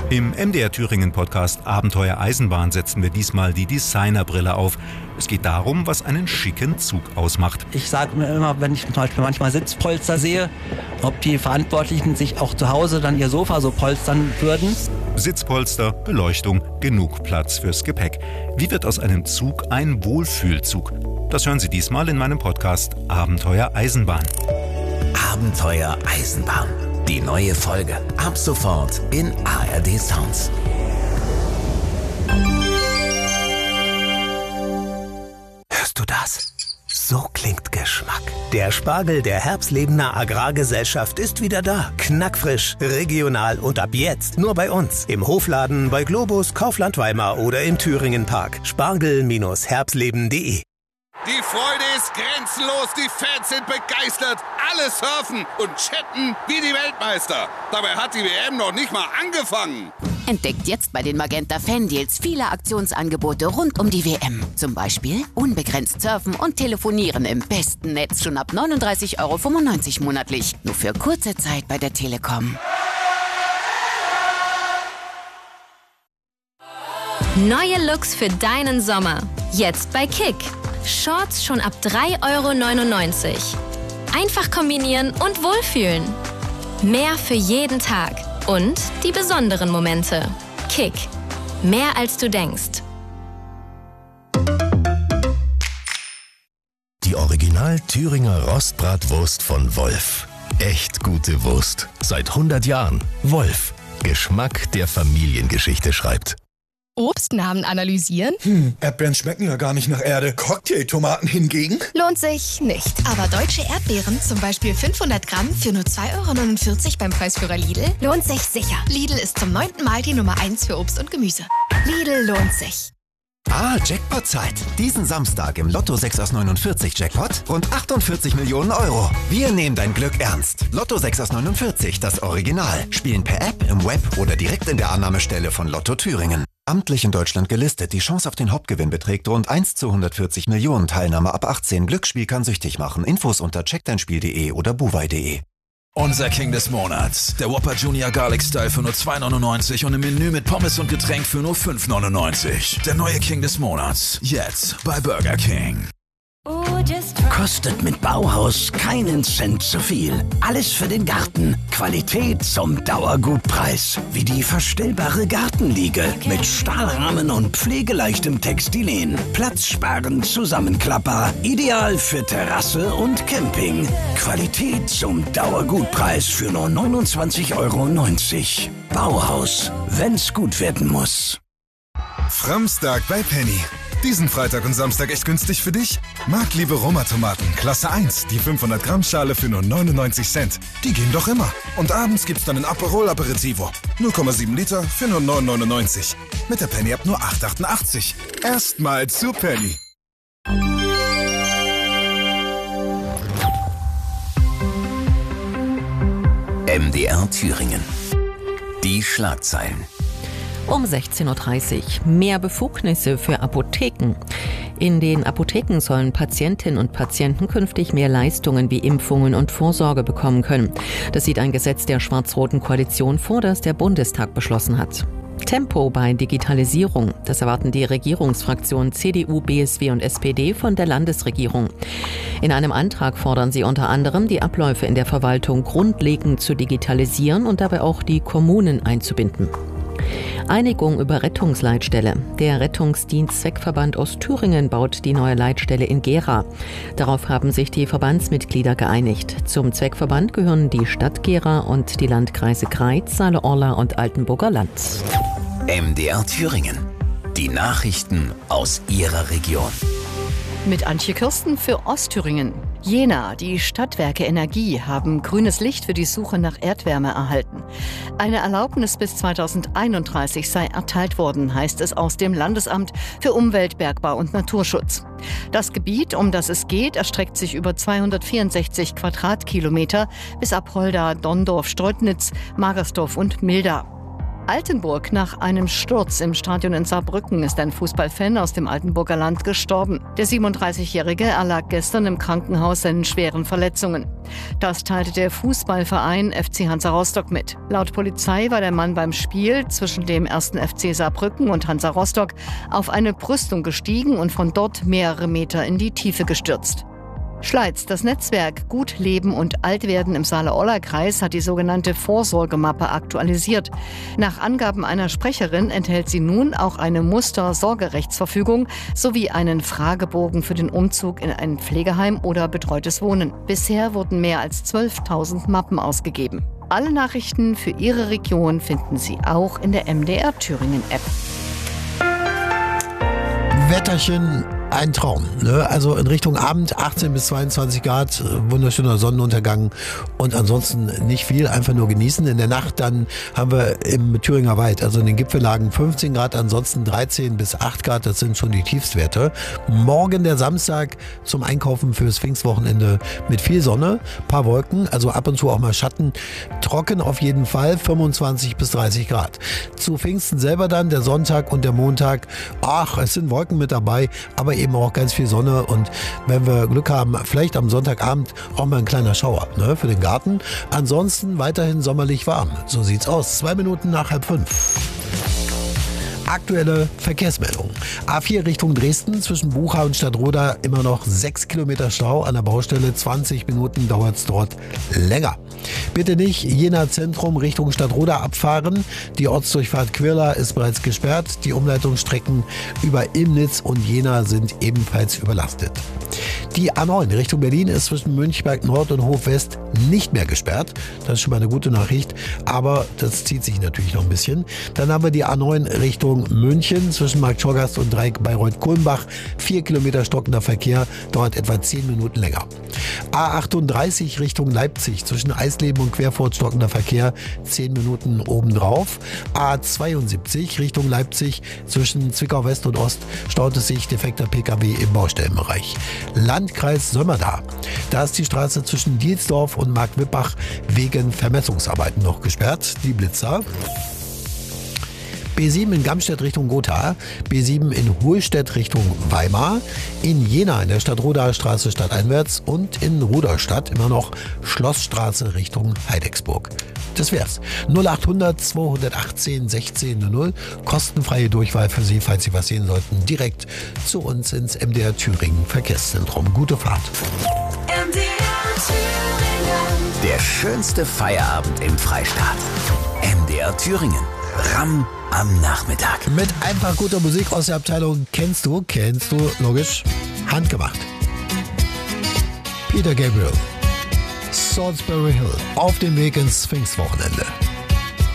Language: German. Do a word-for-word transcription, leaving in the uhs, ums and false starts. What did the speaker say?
Im M D R Thüringen Podcast Abenteuer Eisenbahn setzen wir diesmal die Designerbrille auf. Es geht darum, was einen schicken Zug ausmacht. Ich sage mir immer, wenn ich zum Beispiel manchmal Sitzpolster sehe, ob die Verantwortlichen sich auch zu Hause dann ihr Sofa so polstern würden. Sitzpolster, Beleuchtung, genug Platz fürs Gepäck. Wie wird aus einem Zug ein Wohlfühlzug? Das hören Sie diesmal in meinem Podcast Abenteuer Eisenbahn. Abenteuer Eisenbahn. Die neue Folge ab sofort in A R D Sounds. Hörst du das? So klingt Geschmack. Der Spargel der Herbstlebener Agrargesellschaft ist wieder da. Knackfrisch, regional und ab jetzt nur bei uns. Im Hofladen, bei Globus, Kaufland Weimar oder im Thüringen Park. Spargel Herbstleben punkt de. Die Freude ist grenzenlos, die Fans sind begeistert, alle surfen und chatten wie die Weltmeister. Dabei hat die W M noch nicht mal angefangen. Entdeckt jetzt bei den Magenta Fan-Deals viele Aktionsangebote rund um die W M. Zum Beispiel unbegrenzt surfen und telefonieren im besten Netz schon ab neununddreißig Euro fünfundneunzig monatlich. Nur für kurze Zeit bei der Telekom. Neue Looks für deinen Sommer. Jetzt bei Kick. Shorts schon ab drei Euro neunundneunzig. Einfach kombinieren und wohlfühlen. Mehr für jeden Tag. Und die besonderen Momente. Kick. Mehr als du denkst. Die Original Thüringer Rostbratwurst von Wolf. Echt gute Wurst. Seit hundert Jahren. Wolf. Geschmack, der Familiengeschichte schreibt. Obstnamen analysieren? Hm, Erdbeeren schmecken ja gar nicht nach Erde. Cocktailtomaten hingegen? Lohnt sich nicht. Aber deutsche Erdbeeren, zum Beispiel fünfhundert Gramm für nur zwei Euro neunundvierzig beim Preisführer Lidl, lohnt sich sicher. Lidl ist zum neunten Mal die Nummer eins für Obst und Gemüse. Lidl lohnt sich. Ah, Jackpot-Zeit. Diesen Samstag im Lotto sechs aus neunundvierzig Jackpot rund achtundvierzig Millionen Euro. Wir nehmen dein Glück ernst. Lotto sechs aus neunundvierzig, das Original. Spielen per App, im Web oder direkt in der Annahmestelle von Lotto Thüringen. Amtlich in Deutschland gelistet. Die Chance auf den Hauptgewinn beträgt rund eins zu hundertvierzig Millionen. Teilnahme ab achtzehn. Glücksspiel kann süchtig machen. Infos unter check dein spiel punkt de oder buwei punkt de. Unser King des Monats. Der Whopper Junior Garlic Style für nur zwei neunundneunzig und im Menü mit Pommes und Getränk für nur fünf neunundneunzig. Der neue King des Monats. Jetzt bei Burger King. Kostet mit Bauhaus keinen Cent zu viel. Alles für den Garten. Qualität zum Dauergutpreis. Wie die verstellbare Gartenliege mit Stahlrahmen und pflegeleichtem Textilen. Platzsparend zusammenklappbar. Ideal für Terrasse und Camping. Qualität zum Dauergutpreis für nur neunundzwanzig Euro neunzig. Bauhaus, wenn's gut werden muss. Framstag bei Penny. Diesen Freitag und Samstag echt günstig für dich? Marktliebe Roma-Tomaten, Klasse eins, die fünfhundert Gramm Schale für nur neunundneunzig Cent. Die gehen doch immer. Und abends gibt's dann ein Aperol Aperitivo. null Komma sieben Liter für nur neun neunundneunzig. Mit der Penny-App nur acht achtundachtzig. Erstmal zu Penny. M D R Thüringen. Die Schlagzeilen. Um sechzehn Uhr dreißig. Mehr Befugnisse für Apotheken. In den Apotheken sollen Patientinnen und Patienten künftig mehr Leistungen wie Impfungen und Vorsorge bekommen können. Das sieht ein Gesetz der schwarz-roten Koalition vor, das der Bundestag beschlossen hat. Tempo bei Digitalisierung. Das erwarten die Regierungsfraktionen C D U, B S W und S P D von der Landesregierung. In einem Antrag fordern sie unter anderem, die Abläufe in der Verwaltung grundlegend zu digitalisieren und dabei auch die Kommunen einzubinden. Einigung über Rettungsleitstelle. Der Rettungsdienst Zweckverband Ostthüringen baut die neue Leitstelle in Gera. Darauf haben sich die Verbandsmitglieder geeinigt. Zum Zweckverband gehören die Stadt Gera und die Landkreise Greiz, Saale-Orla und Altenburger Land. M D R Thüringen. Die Nachrichten aus Ihrer Region. Mit Antje Kirsten für Ostthüringen. Jena, die Stadtwerke Energie haben grünes Licht für die Suche nach Erdwärme erhalten. Eine Erlaubnis bis zweitausendeinunddreißig sei erteilt worden, heißt es aus dem Landesamt für Umwelt, Bergbau und Naturschutz. Das Gebiet, um das es geht, erstreckt sich über zweihundertvierundsechzig Quadratkilometer bis Apolda, Donndorf, Streutnitz, Magersdorf und Milda. Altenburg. Nach einem Sturz im Stadion in Saarbrücken ist ein Fußballfan aus dem Altenburger Land gestorben. Der siebenunddreißigjährige erlag gestern im Krankenhaus seinen schweren Verletzungen. Das teilte der Fußballverein F C Hansa Rostock mit. Laut Polizei war der Mann beim Spiel zwischen dem ersten F C Saarbrücken und Hansa Rostock auf eine Brüstung gestiegen und von dort mehrere Meter in die Tiefe gestürzt. Schleiz, das Netzwerk Gut Leben und Altwerden im Saale-Orla-Kreis, hat die sogenannte Vorsorgemappe aktualisiert. Nach Angaben einer Sprecherin enthält sie nun auch eine Muster-Sorgerechtsverfügung sowie einen Fragebogen für den Umzug in ein Pflegeheim oder betreutes Wohnen. Bisher wurden mehr als zwölftausend Mappen ausgegeben. Alle Nachrichten für Ihre Region finden Sie auch in der M D R Thüringen App. Wetterchen, ein Traum. Ne? Also in Richtung Abend achtzehn bis zweiundzwanzig Grad, wunderschöner Sonnenuntergang und ansonsten nicht viel, einfach nur genießen. In der Nacht dann haben wir im Thüringer Wald, also in den Gipfellagen fünfzehn Grad, ansonsten dreizehn bis acht Grad, das sind schon die Tiefstwerte. Morgen der Samstag zum Einkaufen fürs Pfingstwochenende mit viel Sonne, paar Wolken, also ab und zu auch mal Schatten, trocken auf jeden Fall, fünfundzwanzig bis dreißig Grad. Zu Pfingsten selber dann, der Sonntag und der Montag, ach, es sind Wolken mit dabei, aber eben auch ganz viel Sonne und wenn wir Glück haben, vielleicht am Sonntagabend auch mal ein kleiner Schauer, ne, für den Garten. Ansonsten weiterhin sommerlich warm. So sieht's aus. Zwei Minuten nach halb fünf. Aktuelle Verkehrsmeldung. A vier Richtung Dresden zwischen Bucha und Stadtroda immer noch sechs Kilometer Stau an der Baustelle. zwanzig Minuten dauert es dort länger. Bitte nicht Jena Zentrum Richtung Stadtroda abfahren. Die Ortsdurchfahrt Quirla ist bereits gesperrt. Die Umleitungsstrecken über Ilmnitz und Jena sind ebenfalls überlastet. Die A neun Richtung Berlin ist zwischen Münchberg Nord und Hof West nicht mehr gesperrt. Das ist schon mal eine gute Nachricht, aber das zieht sich natürlich noch ein bisschen. Dann haben wir die A neun Richtung München zwischen Marktschorgast und Dreieck Bayreuth-Kulmbach. Vier Kilometer stockender Verkehr, dauert etwa zehn Minuten länger. A achtunddreißig Richtung Leipzig zwischen Eisleben und Querfurt stockender Verkehr, zehn Minuten obendrauf. A zweiundsiebzig Richtung Leipzig zwischen Zwickau West und Ost staut es sich, defekter P K W im Baustellenbereich. Landkreis Sömmerda. Da ist die Straße zwischen Dielsdorf und Marktwippach wegen Vermessungsarbeiten noch gesperrt. Die Blitzer. B sieben in Gamstedt Richtung Gotha, B sieben in Hohlstedt Richtung Weimar, in Jena in der Stadtrodaer Straße stadteinwärts und in Rudolstadt immer noch Schlossstraße Richtung Heidecksburg. Das wär's. null achthundert zweihundertachtzehn sechzehn null null, kostenfreie Durchwahl für Sie, falls Sie was sehen sollten, direkt zu uns ins M D R Thüringen Verkehrszentrum. Gute Fahrt. M D R Thüringen. Der schönste Feierabend im Freistaat. M D R Thüringen. Ram am Nachmittag. Mit einfach guter Musik aus der Abteilung Kennst du, kennst du, logisch, handgemacht. Peter Gabriel, Salisbury Hill, auf dem Weg ins Pfingstwochenende.